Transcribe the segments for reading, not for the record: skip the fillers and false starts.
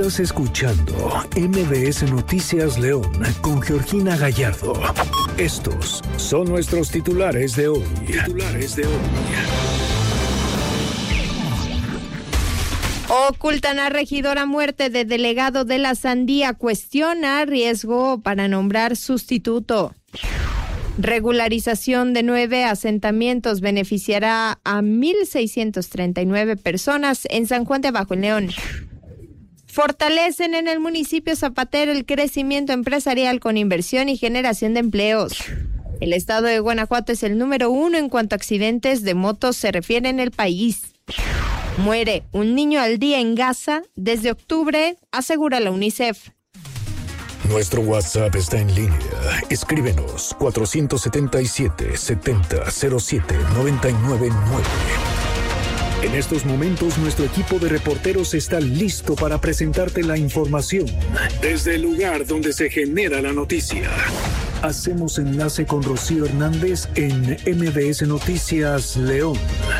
Estás escuchando MBS Noticias León con Georgina Gallardo. Estos son nuestros titulares de hoy. Ocultan a regidora muerte de delegado de la Sandía. Cuestiona riesgo para nombrar sustituto. Regularización de 9 asentamientos beneficiará a 1,639 personas en San Juan de Bajo León. Fortalecen en el municipio Zapatero el crecimiento empresarial con inversión y generación de empleos. El estado de Guanajuato es el número 1 en cuanto a accidentes de motos se refiere en el país. Muere un niño al día en Gaza desde octubre, asegura la UNICEF. Nuestro WhatsApp está en línea. Escríbenos 477-7007-999. En estos momentos, nuestro equipo de reporteros está listo para presentarte la información desde el lugar donde se genera la noticia. Hacemos enlace con Rocío Hernández en MBS Noticias León.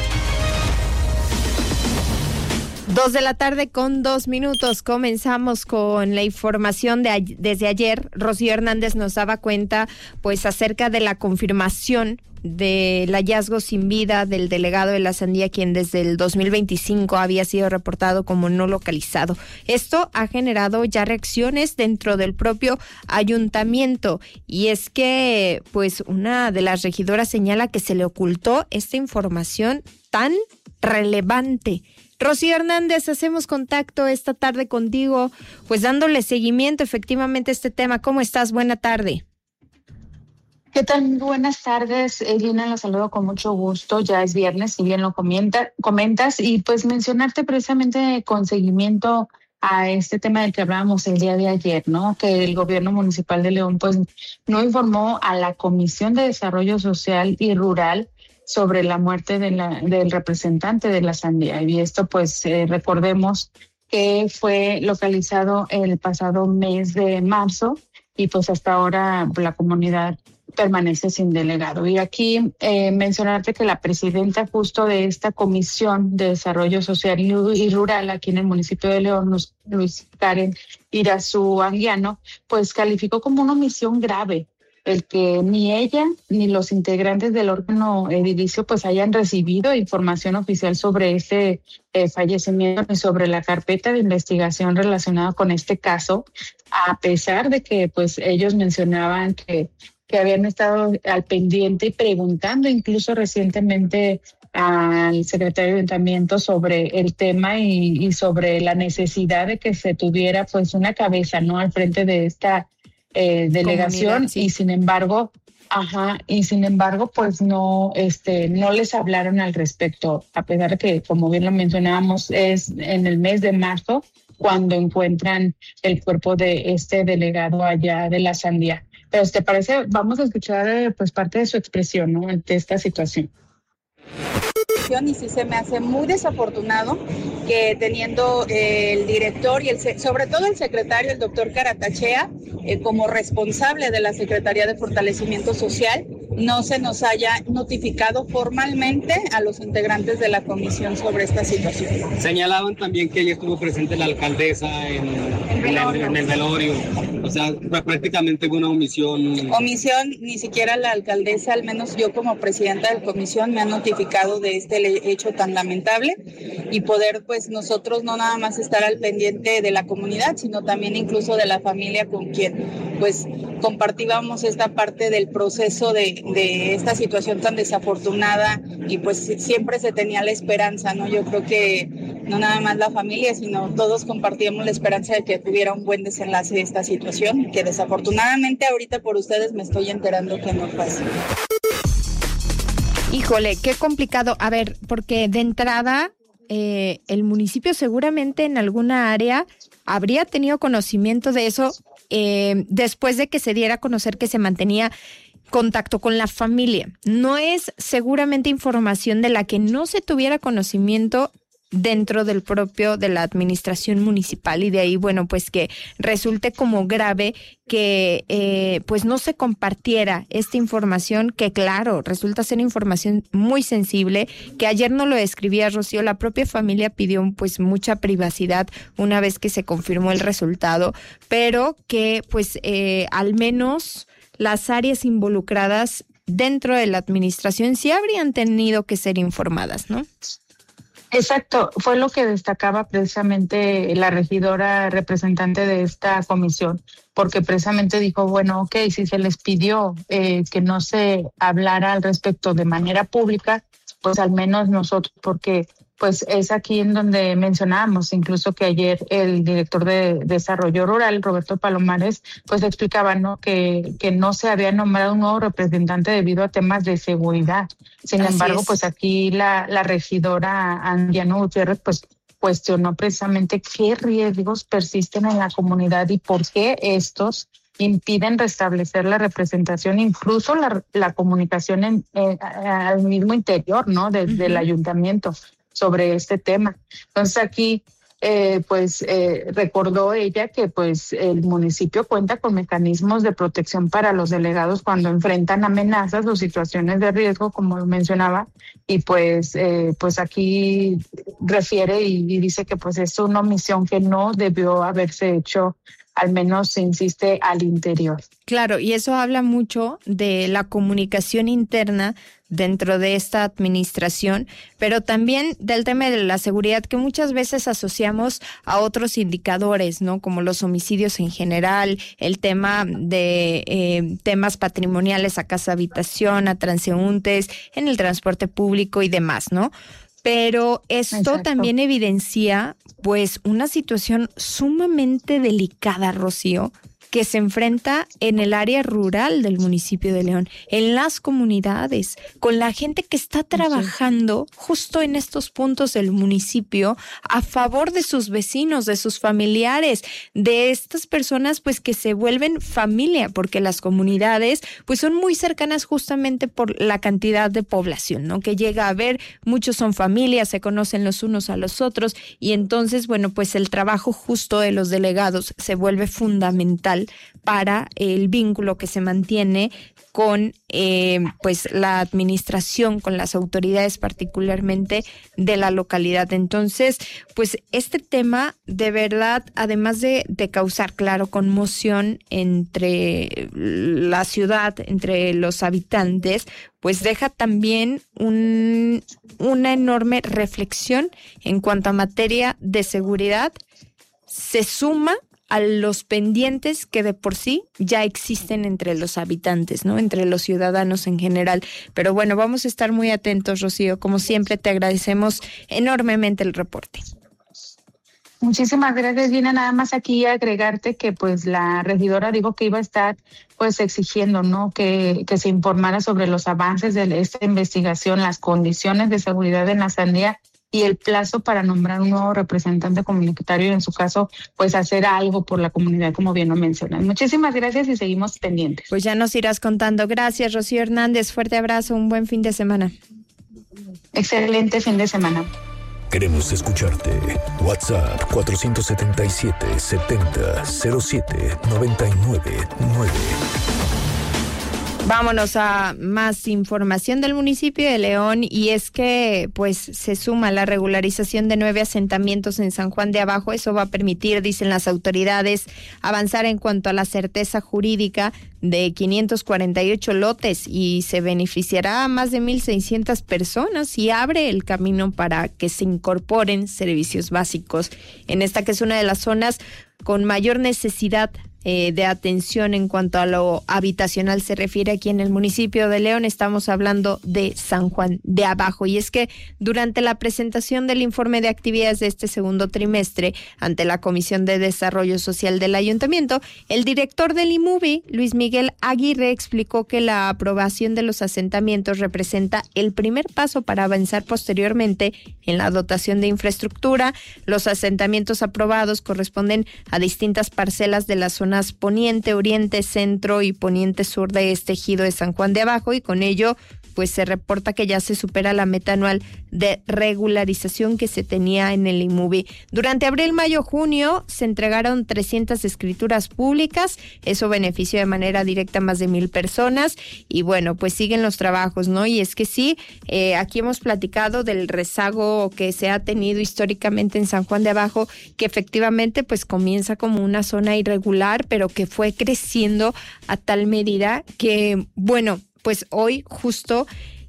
2:02 p.m. Comenzamos con la información desde ayer. Rocío Hernández nos daba cuenta, pues, acerca de la confirmación del hallazgo sin vida del delegado de la Sandía, quien desde el 2025 había sido reportado como no localizado. Esto ha generado ya reacciones dentro del propio ayuntamiento, y es que, pues, una de las regidoras señala que se le ocultó esta información tan relevante. Rocío Hernández, hacemos contacto esta tarde contigo, pues dándole seguimiento efectivamente a este tema. ¿Cómo estás? Buena tarde. ¿Qué tal? Muy buenas tardes, Lina, la saludo con mucho gusto. Ya es viernes, si bien lo comentas, y pues mencionarte precisamente con seguimiento a este tema del que hablábamos el día de ayer, ¿no? Que el gobierno municipal de León pues no informó a la Comisión de Desarrollo Social y Rural sobre la muerte del representante de la Sandía. Y esto pues recordemos que fue localizado el pasado mes de marzo, y pues hasta ahora la comunidad permanece sin delegado. Y aquí mencionarte que la presidenta justo de esta Comisión de Desarrollo Social y Rural aquí en el municipio de León, Luis Karen Irazú Anguiano, pues calificó como una omisión grave el que ni ella ni los integrantes del órgano edilicio pues hayan recibido información oficial sobre este fallecimiento ni sobre la carpeta de investigación relacionada con este caso, a pesar de que pues ellos mencionaban que habían estado al pendiente y preguntando incluso recientemente al secretario de Ayuntamiento sobre el tema y sobre la necesidad de que se tuviera pues una cabeza, ¿no?, al frente de esta delegación. Sí. Y sin embargo, pues no les hablaron al respecto, a pesar de que, como bien lo mencionábamos, es en el mes de marzo cuando encuentran el cuerpo de este delegado allá de la Sandía. Pero ¿te parece? Vamos a escuchar pues parte de su expresión, ¿no?, ante esta situación. Y sí se me hace muy desafortunado que teniendo el director y sobre todo el secretario, el doctor Caratachea, como responsable de la Secretaría de Fortalecimiento Social, no se nos haya notificado formalmente a los integrantes de la comisión sobre esta situación. Señalaban también que ella estuvo presente la alcaldesa en el velorio. O sea, prácticamente hubo una omisión. Omisión, ni siquiera la alcaldesa, al menos yo como presidenta de comisión, me han notificado de este hecho tan lamentable, y poder pues nosotros no nada más estar al pendiente de la comunidad, sino también incluso de la familia con quien pues compartíamos esta parte del proceso de esta situación tan desafortunada, y pues siempre se tenía la esperanza, ¿no? Yo creo que no nada más la familia, sino todos compartíamos la esperanza de que tuviera un buen desenlace de esta situación, que desafortunadamente ahorita por ustedes me estoy enterando que no pasa. Híjole, qué complicado. A ver, porque de entrada el municipio seguramente en alguna área habría tenido conocimiento de eso después de que se diera a conocer que se mantenía contacto con la familia. No es seguramente información de la que no se tuviera conocimiento dentro del propio de la administración municipal, y de ahí, bueno, pues que resulte como grave que pues no se compartiera esta información, que claro, resulta ser información muy sensible, que ayer no lo escribía Rocío, la propia familia pidió pues mucha privacidad una vez que se confirmó el resultado, pero que pues al menos las áreas involucradas dentro de la administración sí habrían tenido que ser informadas, ¿no? Exacto, fue lo que destacaba precisamente la regidora representante de esta comisión, porque precisamente dijo, bueno, ok, si se les pidió que no se hablara al respecto de manera pública, pues al menos nosotros, porque pues es aquí en donde mencionábamos, incluso que ayer el director de Desarrollo Rural, Roberto Palomares, pues explicaba, ¿no? Que no se había nombrado un nuevo representante debido a temas de seguridad. Sin embargo, pues aquí la regidora Andiano Gutiérrez, pues cuestionó precisamente qué riesgos persisten en la comunidad y por qué estos impiden restablecer la representación, incluso la comunicación al mismo interior, ¿no? Del ayuntamiento sobre este tema. Entonces aquí recordó ella que pues el municipio cuenta con mecanismos de protección para los delegados cuando enfrentan amenazas o situaciones de riesgo, como lo mencionaba, y pues aquí refiere y dice que pues es una omisión que no debió haberse hecho, al menos se insiste, al interior. Claro, y eso habla mucho de la comunicación interna dentro de esta administración, pero también del tema de la seguridad que muchas veces asociamos a otros indicadores, ¿no? Como los homicidios en general, el tema de temas patrimoniales a casa habitación, a transeúntes, en el transporte público y demás, ¿no? Pero esto Exacto. También evidencia pues una situación sumamente delicada, Rocío, que se enfrenta en el área rural del municipio de León, en las comunidades, con la gente que está trabajando justo en estos puntos del municipio a favor de sus vecinos, de sus familiares, de estas personas pues que se vuelven familia, porque las comunidades pues son muy cercanas justamente por la cantidad de población, ¿no? Que llega a ver, muchos son familias, se conocen los unos a los otros, y entonces, bueno, pues el trabajo justo de los delegados se vuelve fundamental para el vínculo que se mantiene con pues la administración, con las autoridades particularmente de la localidad. Entonces, pues este tema de verdad, además de causar, claro, conmoción entre la ciudad, entre los habitantes, pues deja también una enorme reflexión en cuanto a materia de seguridad. Se suma a los pendientes que de por sí ya existen entre los habitantes, ¿no? Entre los ciudadanos en general. Pero bueno, vamos a estar muy atentos, Rocío. Como siempre, te agradecemos enormemente el reporte. Muchísimas gracias, Gina. Nada más aquí agregarte que pues la regidora dijo que iba a estar pues exigiendo, ¿no? Que se informara sobre los avances de esta investigación, las condiciones de seguridad en la Sandía y el plazo para nombrar un nuevo representante comunitario y en su caso, pues hacer algo por la comunidad, como bien lo mencionan. Muchísimas gracias y seguimos pendientes. Pues ya nos irás contando. Gracias, Rocío Hernández. Fuerte abrazo, un buen fin de semana. Excelente fin de semana. Queremos escucharte. WhatsApp 477-70-07-99-9. Vámonos a más información del municipio de León, y es que pues se suma la regularización de 9 asentamientos en San Juan de Abajo. Eso va a permitir, dicen las autoridades, avanzar en cuanto a la certeza jurídica de 548 lotes y se beneficiará a más de 1,600 personas y abre el camino para que se incorporen servicios básicos en esta que es una de las zonas con mayor necesidad de atención en cuanto a lo habitacional se refiere aquí en el municipio de León. Estamos hablando de San Juan de Abajo, y es que durante la presentación del informe de actividades de este segundo trimestre ante la Comisión de Desarrollo Social del Ayuntamiento, el director del IMUBI, Luis Miguel Aguirre, explicó que la aprobación de los asentamientos representa el primer paso para avanzar posteriormente en la dotación de infraestructura. Los asentamientos aprobados corresponden a distintas parcelas de las zonas poniente, oriente, centro y poniente sur de este ejido de San Juan de Abajo, y con ello pues se reporta que ya se supera la meta anual de regularización que se tenía en el IMUBI. Durante abril, mayo, junio se entregaron 300 escrituras públicas, eso benefició de manera directa a más de 1,000 personas, y bueno, pues siguen los trabajos, ¿no? Y es que sí, aquí hemos platicado del rezago que se ha tenido históricamente en San Juan de Abajo, que efectivamente pues comienza como una zona irregular, pero que fue creciendo a tal medida que, bueno, pues hoy justo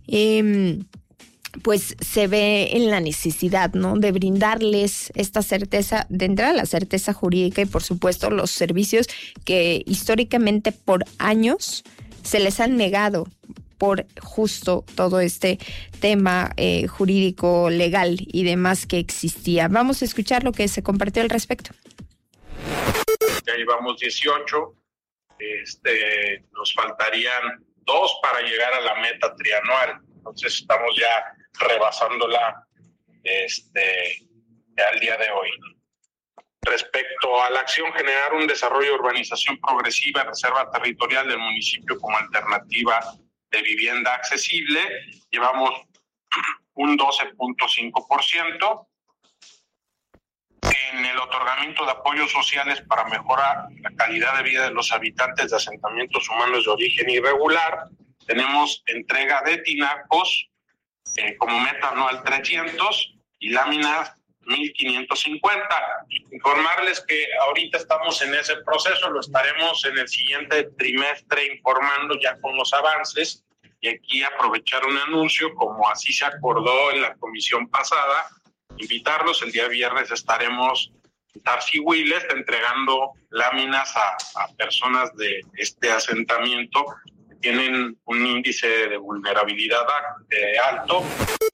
pues se ve en la necesidad, ¿no?, de brindarles esta certeza, de entrada la certeza jurídica y por supuesto los servicios que históricamente por años se les han negado por justo todo este tema jurídico, legal y demás que existía. Vamos a escuchar lo que se compartió al respecto. Ya llevamos 18, nos faltarían 2 para llegar a la meta trianual, entonces estamos ya rebasándola al día de hoy. Respecto a la acción generar un desarrollo de urbanización progresiva, reserva territorial del municipio como alternativa de vivienda accesible, llevamos un 12.5%. En el otorgamiento de apoyos sociales para mejorar la calidad de vida de los habitantes de asentamientos humanos de origen irregular, tenemos entrega de tinacos como meta anual 300 y láminas 1,550. Informarles que ahorita estamos en ese proceso, lo estaremos en el siguiente trimestre informando ya con los avances, y aquí aprovechar un anuncio, como así se acordó en la comisión pasada, invitarlos. El día viernes estaremos en Tarsihuiles entregando láminas a personas de este asentamiento que tienen un índice de vulnerabilidad alto.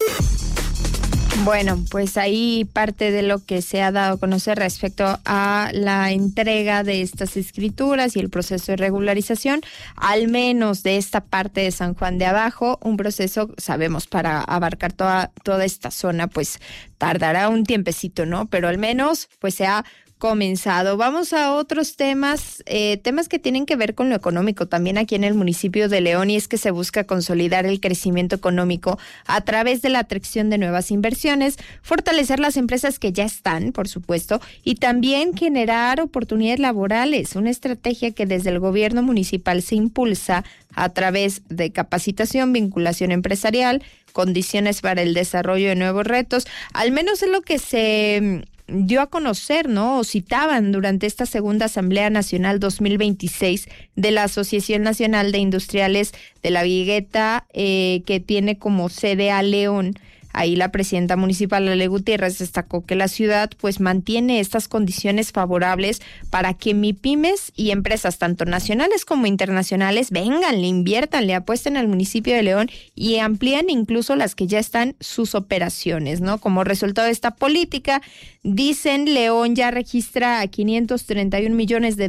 Bueno, pues ahí parte de lo que se ha dado a conocer respecto a la entrega de estas escrituras y el proceso de regularización, al menos de esta parte de San Juan de Abajo, un proceso, sabemos, para abarcar toda esta zona, pues tardará un tiempecito, ¿no? Pero al menos pues se ha comenzado. Vamos a otros temas que tienen que ver con lo económico también aquí en el municipio de León, y es que se busca consolidar el crecimiento económico a través de la atracción de nuevas inversiones, fortalecer las empresas que ya están, por supuesto, y también generar oportunidades laborales, una estrategia que desde el gobierno municipal se impulsa a través de capacitación, vinculación empresarial, condiciones para el desarrollo de nuevos retos. Al menos es lo que se dio a conocer, ¿no?, o citaban durante esta segunda Asamblea Nacional 2026 de la Asociación Nacional de Industriales de la Vigueta, que tiene como sede a León. Ahí la presidenta municipal, Ale Gutiérrez, destacó que la ciudad pues mantiene estas condiciones favorables para que MIPYMES y empresas tanto nacionales como internacionales vengan, le inviertan, le apuesten al municipio de León y amplían incluso las que ya están sus operaciones, ¿no? Como resultado de esta política, dicen, León ya registra $531 millones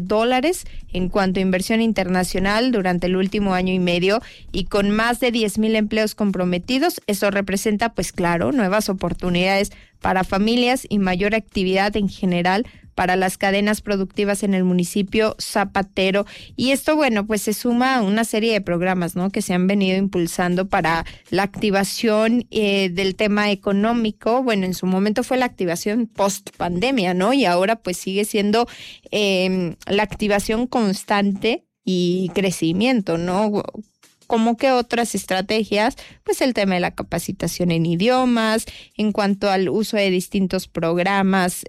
en cuanto a inversión internacional durante el último año y medio, y con más de 10,000 empleos comprometidos. Eso representa, pues claro, nuevas oportunidades para familias y mayor actividad en general para las cadenas productivas en el municipio zapatero. Y esto, bueno, pues se suma a una serie de programas, ¿no?, que se han venido impulsando para la activación del tema económico. Bueno, en su momento fue la activación post pandemia, ¿no? Y ahora pues sigue siendo la activación constante y crecimiento, ¿no? Como que otras estrategias, pues el tema de la capacitación en idiomas, en cuanto al uso de distintos programas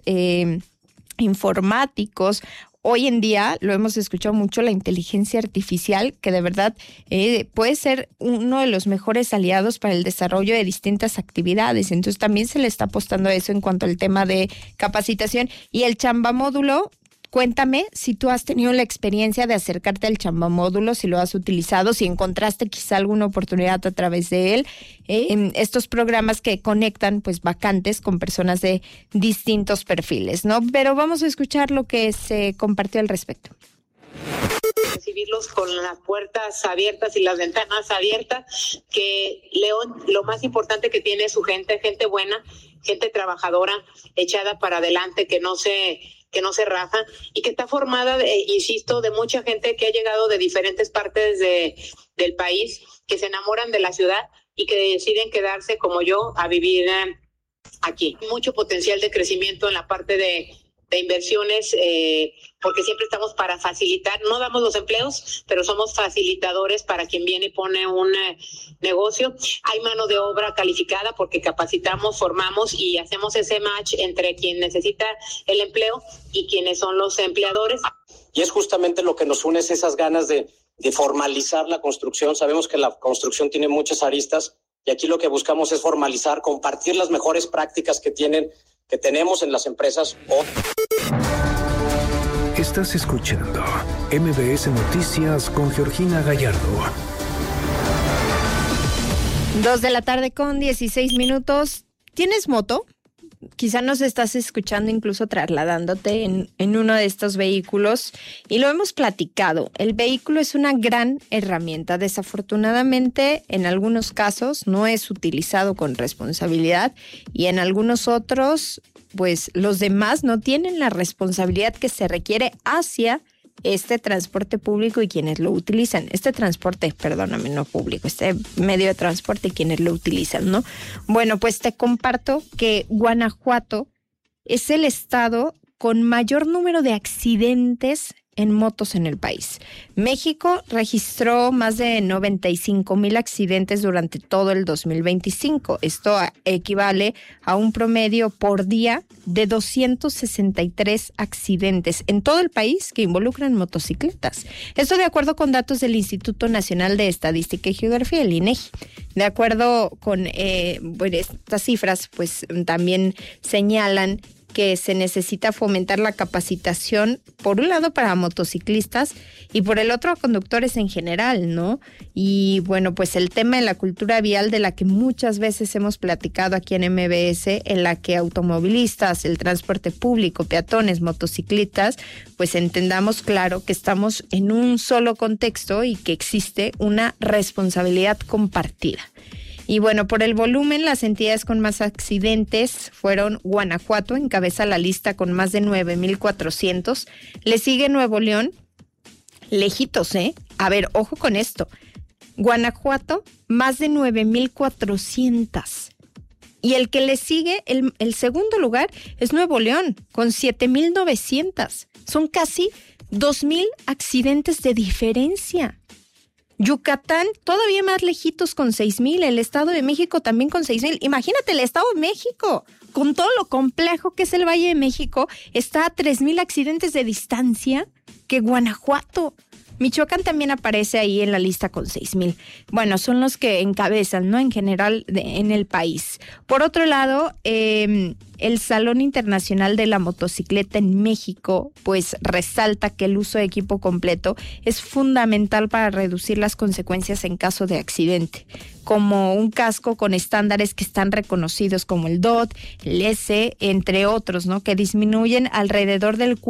informáticos. Hoy en día lo hemos escuchado mucho, la inteligencia artificial, que de verdad puede ser uno de los mejores aliados para el desarrollo de distintas actividades. Entonces también se le está apostando a eso en cuanto al tema de capacitación. Y el chambamódulo, cuéntame si tú has tenido la experiencia de acercarte al chambamódulo, si lo has utilizado, si encontraste quizá alguna oportunidad a través de él. Estos programas que conectan pues vacantes con personas de distintos perfiles, ¿no? Pero vamos a escuchar lo que se compartió al respecto. Recibirlos con las puertas abiertas y las ventanas abiertas, que León, lo más importante que tiene es su gente buena, gente trabajadora, echada para adelante, que no se que no se raja y que está formada, insisto, de mucha gente que ha llegado de diferentes partes del país, que se enamoran de la ciudad y que deciden quedarse como yo a vivir aquí. Mucho potencial de crecimiento en la parte de inversiones, porque siempre estamos para facilitar, no damos los empleos, pero somos facilitadores para quien viene y pone un negocio. Hay mano de obra calificada porque capacitamos, formamos y hacemos ese match entre quien necesita el empleo y quienes son los empleadores. Y es justamente lo que nos une, es esas ganas de formalizar la construcción. Sabemos que la construcción tiene muchas aristas y aquí lo que buscamos es formalizar, compartir las mejores prácticas que tenemos en las empresas. Estás escuchando MBS Noticias con Georgina Gallardo. 2:16 p.m. ¿Tienes moto? Quizá nos estás escuchando incluso trasladándote en uno de estos vehículos y lo hemos platicado. El vehículo es una gran herramienta. Desafortunadamente, en algunos casos no es utilizado con responsabilidad y en algunos otros, pues los demás no tienen la responsabilidad que se requiere hacia este transporte público y quienes lo utilizan. No público, este medio de transporte y quienes lo utilizan, ¿no? Bueno, pues te comparto que Guanajuato es el estado con mayor número de accidentes en motos en el país. México registró más de 95,000 accidentes durante todo el 2025. Esto equivale a un promedio por día de 263 accidentes en todo el país que involucran motocicletas. Esto de acuerdo con datos del Instituto Nacional de Estadística y Geografía, el INEGI. De acuerdo con estas cifras, pues también señalan que se necesita fomentar la capacitación, por un lado para motociclistas y por el otro a conductores en general, ¿no? Y bueno, pues el tema de la cultura vial de la que muchas veces hemos platicado aquí en MBS, en la que automovilistas, el transporte público, peatones, motociclistas, pues entendamos claro que estamos en un solo contexto y que existe una responsabilidad compartida. Y bueno, por el volumen, las entidades con más accidentes fueron Guanajuato, encabeza la lista con más de 9,400. Le sigue Nuevo León, lejitos, ¿eh? A ver, ojo con esto. Guanajuato, más de 9,400. Y el que le sigue, el segundo lugar, es Nuevo León, con 7,900. Son casi 2,000 accidentes de diferencia. Yucatán, todavía más lejitos con 6,000, el Estado de México también con 6,000. Imagínate, el Estado de México, con todo lo complejo que es el Valle de México, está a 3,000 accidentes de distancia que Guanajuato. Michoacán también aparece ahí en la lista con 6,000. Bueno, son los que encabezan, ¿no? En general en el país. Por otro lado, el Salón Internacional de la Motocicleta en México, pues resalta que el uso de equipo completo es fundamental para reducir las consecuencias en caso de accidente, como un casco con estándares que están reconocidos como el DOT, el S, entre otros, ¿no? Que disminuyen alrededor del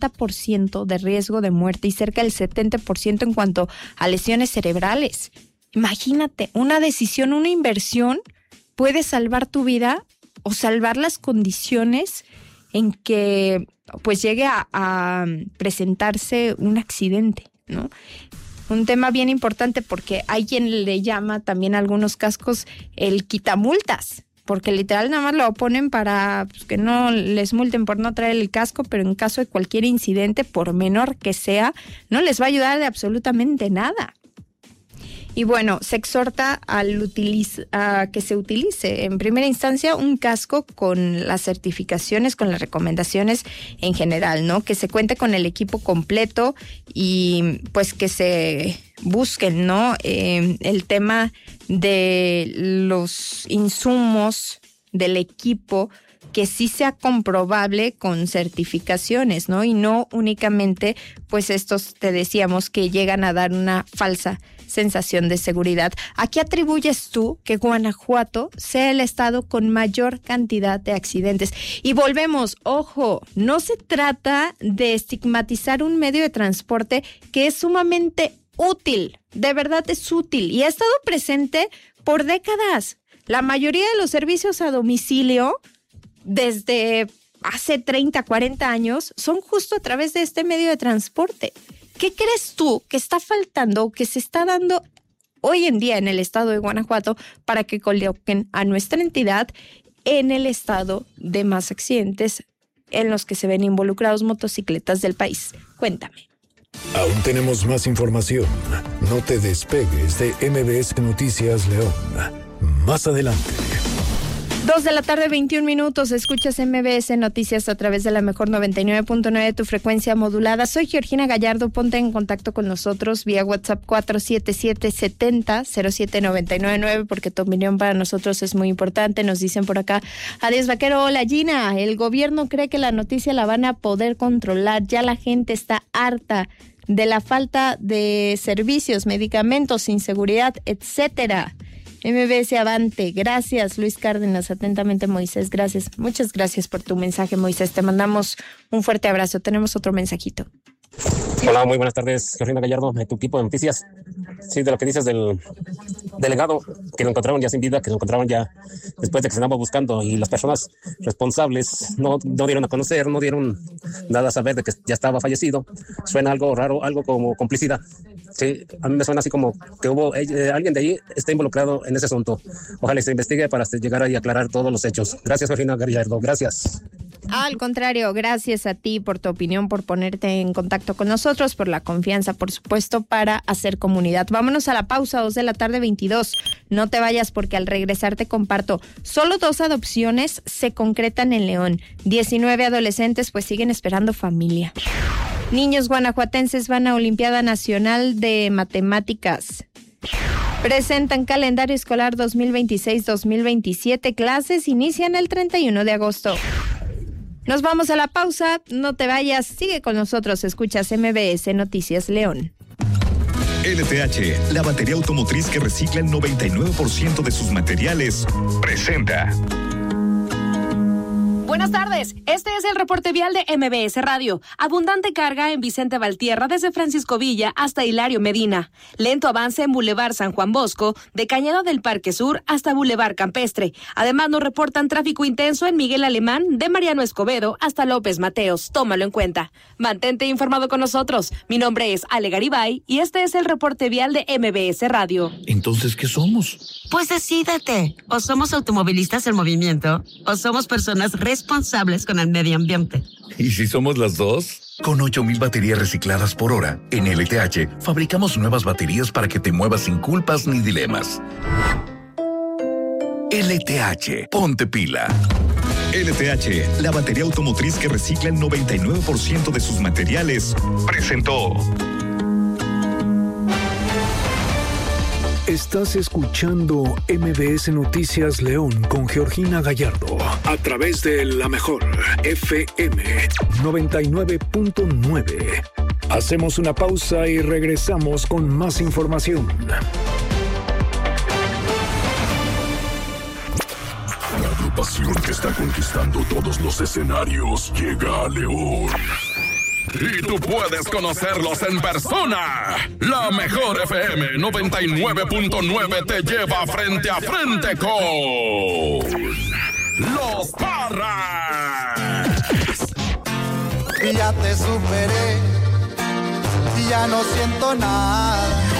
40% de riesgo de muerte y cerca del 70% en cuanto a lesiones cerebrales. Imagínate, una decisión, una inversión puede salvar tu vida o salvar las condiciones en que pues llegue a presentarse un accidente, ¿no? Un tema bien importante porque hay quien le llama también a algunos cascos el quitamultas, porque literal nada más lo ponen para pues, que no les multen por no traer el casco, pero en caso de cualquier incidente, por menor que sea, no les va a ayudar de absolutamente nada. Y bueno, se exhorta a que se utilice en primera instancia un casco con las certificaciones, con las recomendaciones en general, ¿no? Que se cuente con el equipo completo y pues que se busquen, ¿no? El tema de los insumos del equipo que sí sea comprobable con certificaciones, ¿no? Y no únicamente, pues estos, te decíamos, que llegan a dar una falsa sensación de seguridad. ¿A qué atribuyes tú que Guanajuato sea el estado con mayor cantidad de accidentes? Y volvemos, ojo, no se trata de estigmatizar un medio de transporte que es sumamente útil, de verdad es útil y ha estado presente por décadas. La mayoría de los servicios a domicilio, desde hace 30, 40 años, son justo a través de este medio de transporte. ¿Qué crees tú que está faltando, que se está dando hoy en día en el estado de Guanajuato para que coloquen a nuestra entidad en el estado de más accidentes en los que se ven involucrados motocicletas del país? Cuéntame. Aún tenemos más información. No te despegues de MBS Noticias León. Más adelante. 2:21 p.m. Escuchas MBS Noticias a través de la mejor 99.9 de tu frecuencia modulada. Soy Georgina Gallardo. Ponte en contacto con nosotros vía WhatsApp 477-70-07-999 porque tu opinión para nosotros es muy importante. Nos dicen por acá, adiós vaquero, hola Gina. El gobierno cree que la noticia la van a poder controlar. Ya la gente está harta de la falta de servicios, medicamentos, inseguridad, etcétera. MBS Avante, gracias Luis Cárdenas, atentamente Moisés, gracias, muchas gracias por tu mensaje Moisés, te mandamos un fuerte abrazo, tenemos otro mensajito. Hola, muy buenas tardes, Georgina Gallardo, de tu equipo de noticias. Sí, de lo que dices del delegado, que lo encontraron ya sin vida, que lo encontraron ya después de que se andaba buscando y las personas responsables no dieron a conocer, no dieron nada a saber de que ya estaba fallecido. Suena algo raro, algo como complicidad. Sí, a mí me suena así como que hubo alguien de ahí está involucrado en ese asunto. Ojalá se investigue para llegar ahí a aclarar todos los hechos. Gracias, Georgina Gallardo, gracias. Al contrario, gracias a ti por tu opinión, por ponerte en contacto con nosotros, por la confianza, por supuesto, para hacer comunidad. Vámonos a la pausa, 2:22 p.m. No te vayas porque al regresar te comparto. Solo 2 adopciones se concretan en León. 19 adolescentes pues siguen esperando familia. Niños guanajuatenses van a Olimpiada Nacional de Matemáticas. Presentan calendario escolar 2026-2027. Clases inician el 31 de agosto. Nos vamos a la pausa, no te vayas, sigue con nosotros, escuchas MBS Noticias León. LTH, la batería automotriz que recicla el 99% de sus materiales, presenta. Buenas tardes, este es el reporte vial de MBS Radio. Abundante carga en Vicente Valtierra desde Francisco Villa hasta Hilario Medina. Lento avance en Boulevard San Juan Bosco, de Cañada del Parque Sur hasta Boulevard Campestre. Además nos reportan tráfico intenso en Miguel Alemán, de Mariano Escobedo hasta López Mateos. Tómalo en cuenta. Mantente informado con nosotros. Mi nombre es Ale Garibay y este es el reporte vial de MBS Radio. Entonces, ¿qué somos? Pues decídete. O somos automovilistas en movimiento, o somos personas responsables con el medio ambiente. ¿Y si somos las dos? Con 8,000 baterías recicladas por hora, en LTH fabricamos nuevas baterías para que te muevas sin culpas ni dilemas. LTH, ponte pila. LTH, la batería automotriz que recicla el 99% de sus materiales, presentó. Estás escuchando MBS Noticias León con Georgina Gallardo a través de la mejor FM 99.9. Hacemos una pausa y regresamos con más información. La agrupación que está conquistando todos los escenarios llega a León. Y tú puedes conocerlos en persona. La mejor FM 99.9 te lleva frente a frente con Los Parras. Ya te superé y ya no siento nada.